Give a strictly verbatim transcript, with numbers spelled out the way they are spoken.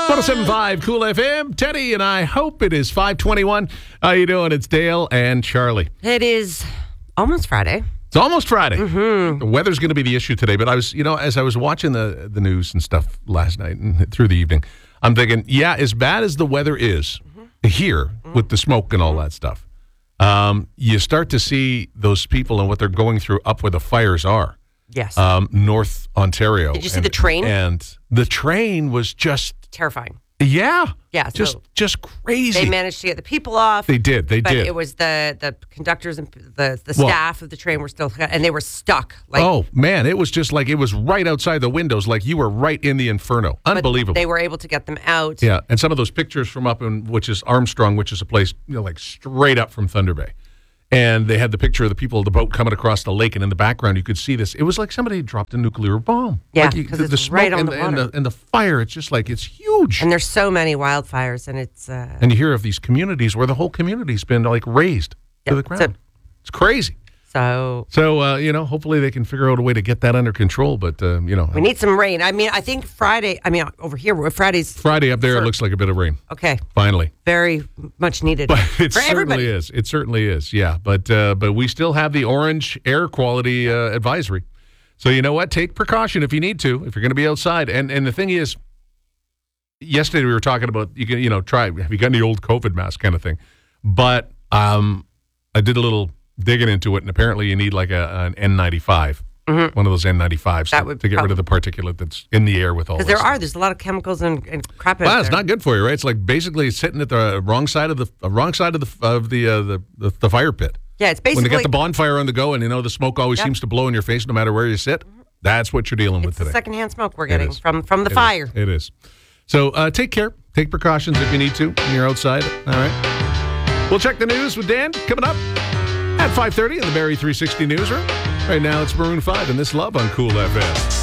oh seven point five Cool F M. Teddy and I hope it is five twenty-one. How you doing? It's Dale and Charlie. It is almost Friday. It's almost Friday. Mm-hmm. The weather's going to be the issue today, but I was, you know, as I was watching the, the news and stuff last night and through the evening, I'm thinking, yeah, as bad as the weather is mm-hmm. here mm-hmm. with the smoke and all that stuff, um, you start to see those people and what they're going through up where the fires are. Yes. Um, North Ontario. Did you see and, the train? And the train was just... terrifying. Yeah. Yeah. So just just crazy. they managed to get the people off. They did. They but did. It was the, the conductors and the, the Well, staff of the train were still, and they were stuck. Like, oh, man. It was just like it was right outside the windows, like you were right in the inferno. Unbelievable. They were able to get them out. Yeah. And some of those pictures from up in, which is Armstrong, which is a place, you know, like straight up from Thunder Bay. And they had the picture of the people of the boat coming across the lake, and in the background you could see this. It was like somebody dropped a nuclear bomb. Yeah, like you, because the, it's the smoke right on and the the, water. and the and the fire. It's just like it's huge. And there's so many wildfires, and it's... Uh, And you hear of these communities where the whole community's been like razed yeah, to the ground. so- It's crazy. So So, uh, you know, hopefully they can figure out a way to get that under control. But, uh, you know, we need some rain. I mean, I think Friday, I mean, over here, we're Friday's... Friday up there, for- it looks like a bit of rain. Okay. Finally. Very much needed But it for certainly everybody. is. It certainly is, yeah. But uh, but we still have the orange air quality uh, advisory. So, you know what? Take precaution if you need to, if you're going to be outside. And and the thing is, yesterday we were talking about, you can, you know, try, have you got any old COVID mask kind of thing? But um, I did a little digging into it, and apparently you need like a, an N ninety-five, mm-hmm. one of those N ninety-fives That to, would to get rid of the particulate that's in the air with all this. Because there stuff. are, there's a lot of chemicals and, and crap out Well, there. it's not good for you, right? It's like basically sitting at the wrong side of the uh, wrong side of the of the, uh, the, the the fire pit. Yeah, it's When basically... they get the bonfire on the go, and you know the smoke always Yep. seems to blow in your face no matter where you sit. Mm-hmm. That's what you're dealing with It's the today. secondhand smoke we're It getting is. from, from the It fire. is. It is. So uh, take care. Take precautions if you need to when you're outside. All right. We'll check the news with Dan coming up at five thirty in the Barrie three sixty newsroom. Right now it's Maroon five and This Love on Cool F M.